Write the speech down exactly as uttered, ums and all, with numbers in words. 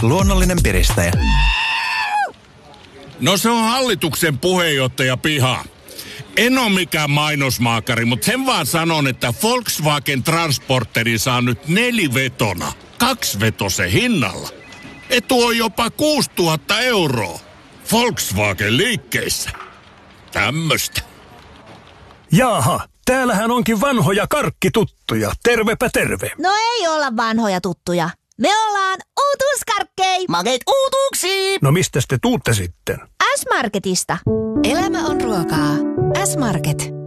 luonnollinen piristäjä. No se on hallituksen puheenjohtaja Piha. En ole mikään mainosmaakari, mutta sen vaan sanon, että Volkswagen Transporteri saa nyt nelivetona, kaksivetosen hinnalla. Etu on jopa kuusituhatta euroa. Volkswagen liikkeissä. Tämmöstä. Jaaha, täällähän onkin vanhoja karkkituttuja. Tervepä terve. No ei olla vanhoja tuttuja. Me ollaan uutuuskarkkei. Makeet uutuuksia. No mistäs te tuutte sitten? S-Marketista. Elämä on ruokaa. S-Market.